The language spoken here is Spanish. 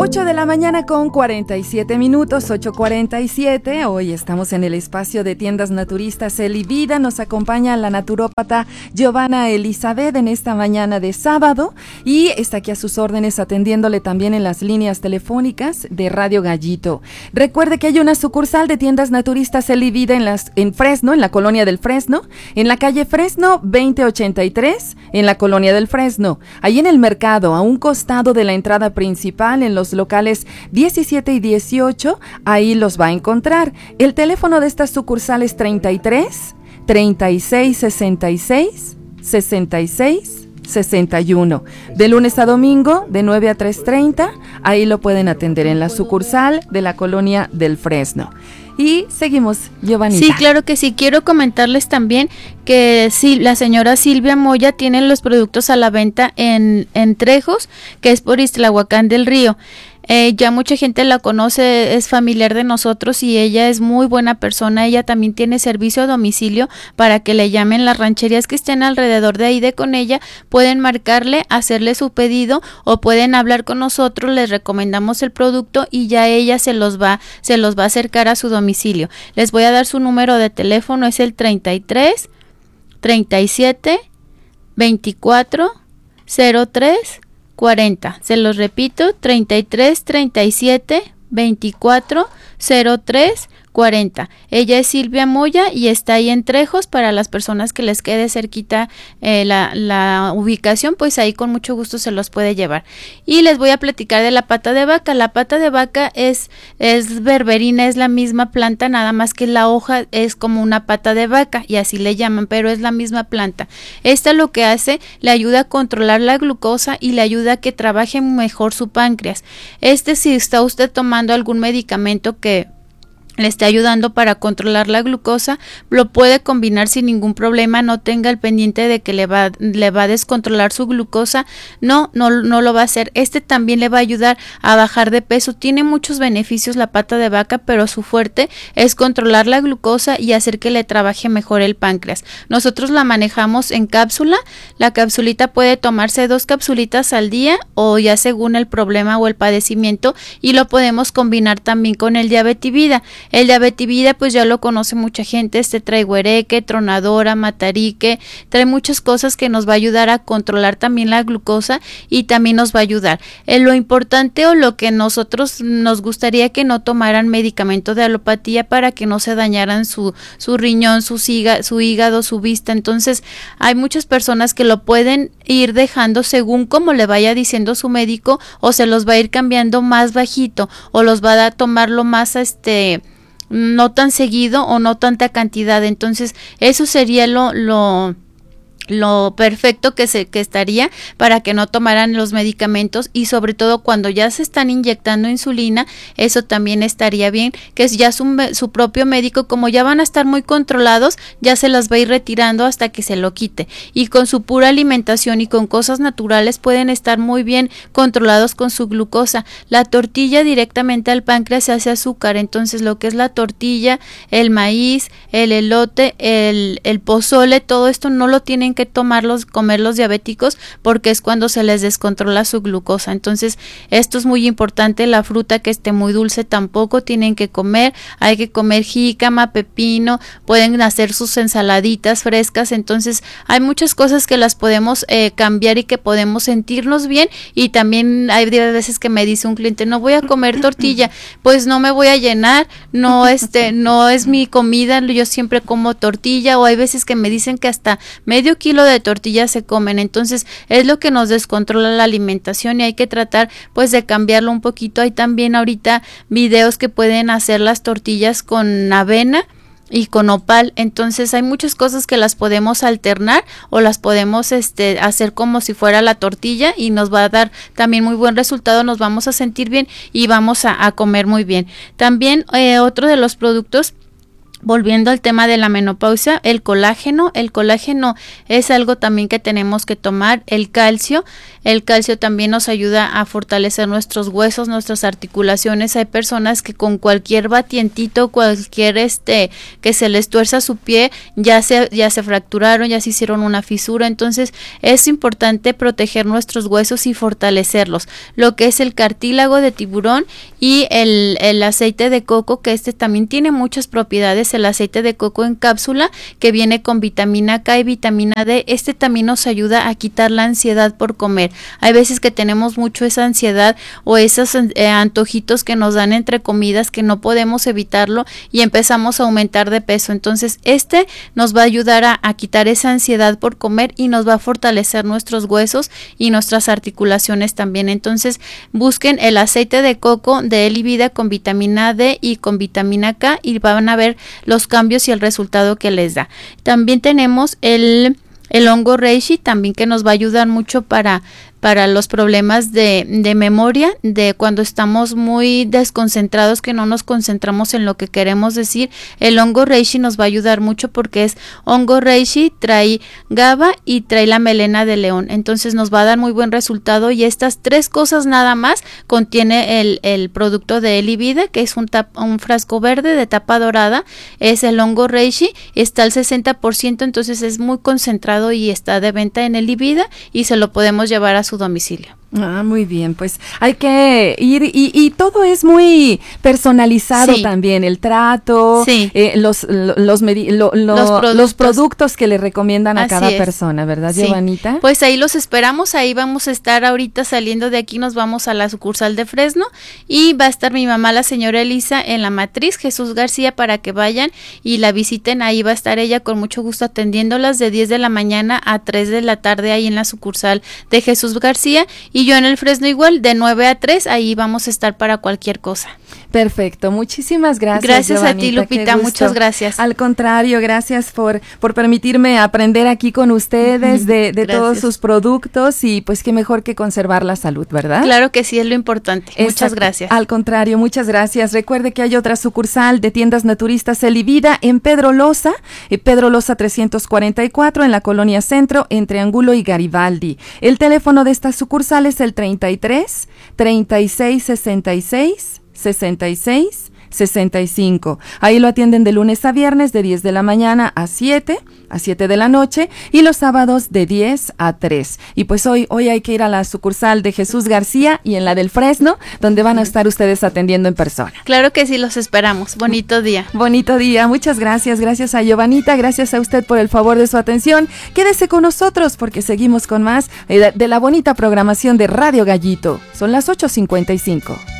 8 de la mañana con 47 minutos, 8:47. Hoy estamos en el espacio de tiendas naturistas El y Vida. Nos acompaña la naturópata Giovanna Elizabeth en esta mañana de sábado y está aquí a sus órdenes atendiéndole también en las líneas telefónicas de Radio Gallito. Recuerde que hay una sucursal de tiendas naturistas El y Vida en Fresno, en la colonia del Fresno, en la calle Fresno 2083, en la colonia del Fresno. Ahí en el mercado, a un costado de la entrada principal, en los locales 17 y 18, ahí los va a encontrar. El teléfono de esta sucursal es 33 36 66 66 61. De lunes a domingo, de 9 a 3:30, ahí lo pueden atender en la sucursal de la colonia del Fresno. Y seguimos, Giovanita. Sí, claro que sí. Quiero comentarles también que sí, la señora Silvia Moya tiene los productos a la venta en Trejos, que es por Ixtlahuacán del Río. Ya mucha gente la conoce, es familiar de nosotros y ella es muy buena persona. Ella también tiene servicio a domicilio para que le llamen. Las rancherías que estén alrededor de ahí de con ella pueden marcarle, hacerle su pedido o pueden hablar con nosotros, les recomendamos el producto y ya ella se los va a acercar a su domicilio. Les voy a dar su número de teléfono, es el 33 37 24 03 40. Se los repito, 33 37 24 03 40. Ella es Silvia Moya y está ahí en Trejos. Para las personas que les quede cerquita la ubicación, pues ahí con mucho gusto se los puede llevar. Y les voy a platicar de la pata de vaca. La pata de vaca es berberina, es la misma planta, nada más que la hoja es como una pata de vaca y así le llaman, pero es la misma planta. Esta lo que hace, le ayuda a controlar la glucosa y le ayuda a que trabaje mejor su páncreas. Si está usted tomando algún medicamento que le está ayudando para controlar la glucosa, lo puede combinar sin ningún problema. No tenga el pendiente de que le va a descontrolar su glucosa, no lo va a hacer. También le va a ayudar a bajar de peso. Tiene muchos beneficios la pata de vaca, pero su fuerte es controlar la glucosa y hacer que le trabaje mejor el páncreas. Nosotros la manejamos en cápsula. La capsulita puede tomarse 2 capsulitas al día o ya según el problema o el padecimiento, y lo podemos combinar también con el Diabetivida. El Diabetivida pues ya lo conoce mucha gente, trae huereque, tronadora, matarique, trae muchas cosas que nos va a ayudar a controlar también la glucosa y también nos va a ayudar. Lo importante o lo que nosotros nos gustaría que no tomaran medicamento de alopatía para que no se dañaran su riñón, su hígado, su vista. Entonces hay muchas personas que lo pueden ir dejando según como le vaya diciendo su médico, o se los va a ir cambiando más bajito o los va a tomarlo más no tan seguido o no tanta cantidad. Entonces eso sería lo perfecto que estaría para que no tomaran los medicamentos, y sobre todo cuando ya se están inyectando insulina, eso también estaría bien, que es ya su propio médico, como ya van a estar muy controlados, ya se las va a ir retirando hasta que se lo quite, y con su pura alimentación y con cosas naturales pueden estar muy bien controlados con su glucosa. La tortilla directamente al páncreas se hace azúcar, entonces lo que es la tortilla, el maíz, el elote, el pozole, todo esto no lo tienen que comer los diabéticos, porque es cuando se les descontrola su glucosa. Entonces esto es muy importante. La fruta que esté muy dulce tampoco tienen que comer. Hay que comer jícama, pepino, pueden hacer sus ensaladitas frescas. Entonces hay muchas cosas que las podemos cambiar y que podemos sentirnos bien. Y también hay veces que me dice un cliente, no voy a comer tortilla, pues no me voy a llenar, no es mi comida, yo siempre como tortilla. O hay veces que me dicen que hasta medio kilo de tortillas se comen. Entonces es lo que nos descontrola la alimentación y hay que tratar pues de cambiarlo un poquito. Hay también ahorita videos que pueden hacer las tortillas con avena y con nopal. Entonces hay muchas cosas que las podemos alternar o las podemos hacer como si fuera la tortilla, y nos va a dar también muy buen resultado. Nos vamos a sentir bien y vamos a comer muy bien. También otro de los productos Volviendo al tema de la menopausia, el colágeno es algo también que tenemos que tomar. El calcio también nos ayuda a fortalecer nuestros huesos, nuestras articulaciones. Hay personas que con cualquier batientito, cualquier que se les tuerza su pie, ya se fracturaron, ya se hicieron una fisura. Entonces es importante proteger nuestros huesos y fortalecerlos. Lo que es el cartílago de tiburón y el aceite de coco, que también tiene muchas propiedades. El aceite de coco en cápsula, que viene con vitamina K y vitamina D, también nos ayuda a quitar la ansiedad por comer. Hay veces que tenemos mucho esa ansiedad o esos antojitos que nos dan entre comidas que no podemos evitarlo y empezamos a aumentar de peso. Entonces nos va a ayudar a quitar esa ansiedad por comer y nos va a fortalecer nuestros huesos y nuestras articulaciones también. Entonces busquen el aceite de coco de Elivida con vitamina D y con vitamina K y van a ver los cambios y el resultado que les da. También tenemos el hongo reishi, también, que nos va a ayudar mucho para los problemas de memoria, de cuando estamos muy desconcentrados, que no nos concentramos en lo que queremos decir. El hongo reishi nos va a ayudar mucho porque es hongo reishi, trae GABA y trae la melena de león. Entonces nos va a dar muy buen resultado, y estas 3 cosas nada más contiene el producto de Elivida, que es un frasco verde de tapa dorada. Es el hongo reishi, está al 60%, entonces es muy concentrado y está de venta en Elivida y se lo podemos llevar a su domicilio. Muy bien, pues hay que ir y todo es muy personalizado, sí. También el trato, sí. Los productos que le recomiendan a cada persona, ¿verdad, sí. Giovanita? Pues ahí los esperamos, ahí vamos a estar ahorita saliendo de aquí, nos vamos a la sucursal de Fresno y va a estar mi mamá, la señora Elisa, en la matriz Jesús García, para que vayan y la visiten. Ahí va a estar ella con mucho gusto atendiéndolas de 10 de la mañana a 3 de la tarde ahí en la sucursal de Jesús García, y yo en el Fresno igual, de 9 a 3, ahí vamos a estar para cualquier cosa. Perfecto, muchísimas gracias. Gracias, Giovanita, a ti, Lupita, muchas gracias. Al contrario, gracias por permitirme aprender aquí con ustedes de todos sus productos, y pues qué mejor que conservar la salud, ¿verdad? Claro que sí, es lo importante. Exacto. Muchas gracias. Al contrario, muchas gracias. Recuerde que hay otra sucursal de Tiendas Naturistas Elivida en Pedro Loza 344 en la Colonia Centro, entre Angulo y Garibaldi. El teléfono de esta sucursal es el 33 36 66 66 65. Ahí lo atienden de lunes a viernes de 10 de la mañana a 7 de la noche, y los sábados de 10 a 3. Y pues hoy hay que ir a la sucursal de Jesús García y en la del Fresno, donde van a estar ustedes atendiendo en persona. Claro que sí, los esperamos. Bonito día. Bonito día. Muchas gracias. Gracias a Giovanita. Gracias a usted por el favor de su atención. Quédese con nosotros porque seguimos con más de la bonita programación de Radio Gallito. Son las 8:55.